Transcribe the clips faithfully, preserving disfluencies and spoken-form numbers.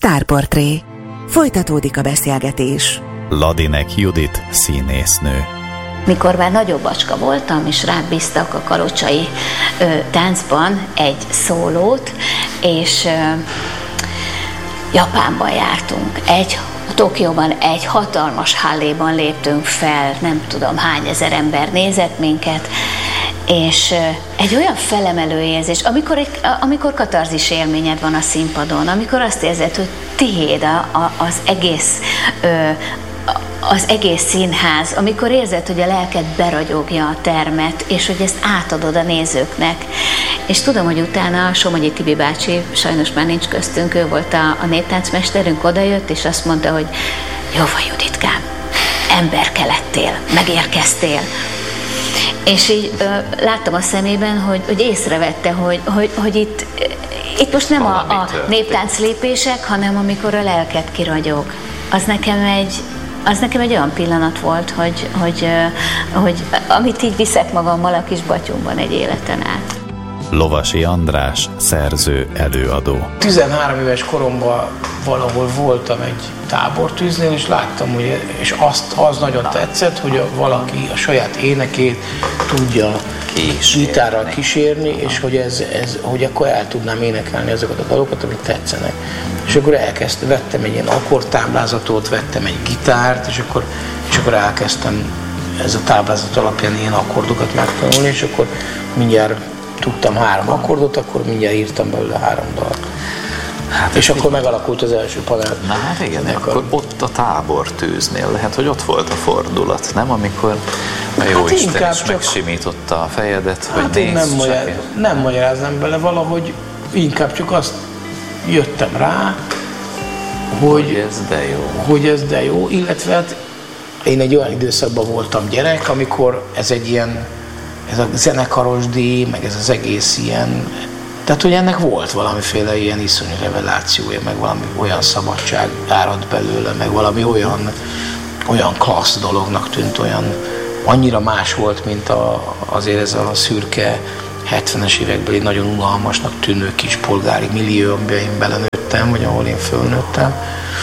Sztárportré. Folytatódik a beszélgetés. Ladinek Judit színésznő. Mikor már nagyobb bacska voltam, és rám bíztak a kalocsai ö, táncban egy szólót, és ö, Japánban jártunk. Egy, Tokióban egy hatalmas halléban léptünk fel, nem tudom hány ezer ember nézett minket, és egy olyan felemelő érzés, amikor, egy, amikor katarzis élményed van a színpadon, amikor azt érzed, hogy tiéd a, a, az egész ö, az egész színház, amikor érzed, hogy a lelked beragyogja a termet, és hogy ezt átadod a nézőknek. És tudom, hogy utána Somogyi Tibi bácsi, sajnos már nincs köztünk, ő volt a, a néptáncmesterünk, odajött, és azt mondta, hogy jó van, Juditkám, emberke lettél, megérkeztél. És így ö, láttam a szemében, hogy, hogy észrevette, hogy, hogy, hogy itt, itt most nem a, a néptánc lépések, hanem amikor a lelked kiragyog. Az nekem egy Az nekem egy olyan pillanat volt, hogy, hogy, hogy amit így viszek magammal a kis batyunkban egy életen át. Lovasi András, szerző, előadó. tizenhárom éves koromban valahol voltam egy tábortűznél, és láttam, hogy és azt, az nagyon tetszett, hogy a, valaki a saját énekét tudja gitárral kísérni, és hogy, ez, ez, hogy akkor el tudnám énekelni azokat a dalokat, amik tetszenek. És akkor elkezdtem, vettem egy ilyen akkordtáblázatot, vettem egy gitárt, és akkor, és akkor elkezdtem ez a táblázat alapján ilyen akkordokat megtanulni, és akkor mindjárt tudtam három akkordot, akkor mindjárt írtam belőle három dalt. Hát és akkor megalakult az első panel. Na hát igen, akkor ott a tábortűznél lehet, hogy ott volt a fordulat, nem? Amikor a Jóisten hát is csak megsimította a fejedet, hogy hát nézd nem, magyar, nem magyaráznám bele, valahogy inkább csak azt jöttem rá, hogy, hogy ez de jó. Hogy ez de jó, illetve hát én egy olyan időszakban voltam gyerek, amikor ez egy ilyen, ez a zenekaros díj, meg ez az egész ilyen, tehát hogy ennek volt valamiféle ilyen iszonyú revelációja, meg valami olyan szabadság árad belőle, meg valami olyan, olyan klassz dolognak tűnt, olyan annyira más volt, mint a, azért ez a szürke hetvenes évekbeli nagyon unalmasnak tűnő kis polgári millió, amiben én belenőttem, vagy ahol én fölnőttem.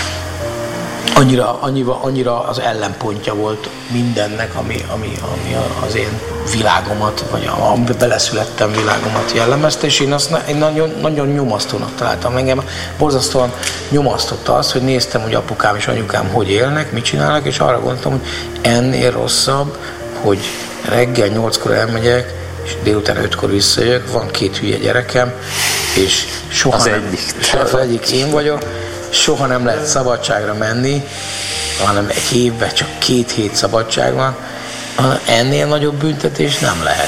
Annyira, annyira, annyira az ellenpontja volt mindennek, ami, ami, ami az én világomat, vagy amiben beleszülettem világomat jellemezte, és én azt én nagyon, nagyon nyomasztónak találtam. Engem borzasztóan nyomasztotta az, hogy néztem, hogy apukám és anyukám hogy élnek, mit csinálnak, és arra gondoltam, hogy ennél rosszabb, hogy reggel nyolckor elmegyek, és délután ötkor visszajövök, van két hülye gyerekem, és soha az nem, egyik, az egyik én vagyok, soha nem lehet szabadságra menni, hanem egy évben csak két hét szabadság van, ennél nagyobb büntetés nem lehet.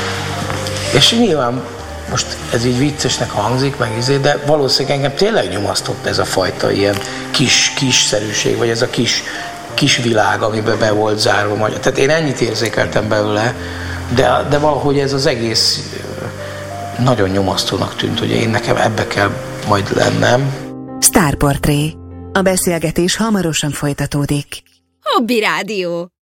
És nyilván most ez így viccesnek hangzik, meg izé, de valószínűleg engem tényleg nyomasztott ez a fajta ilyen kis, kisszerűség, vagy ez a kis, kis világ, amiben be volt zárva magyar. Tehát én ennyit érzékeltem belőle, de, de valahogy ez az egész nagyon nyomasztónak tűnt, hogy én nekem ebbe kell majd lennem. Sztárportré. A beszélgetés hamarosan folytatódik. Hobby Rádió.